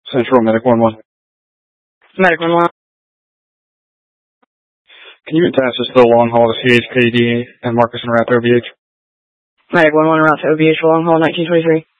Central Medic 1-1. Medic 1-1. Can you attach this to the long haul to CHKD and Marcus and Route to OBH? Medic 1-1, route to OBH, long haul, 1923.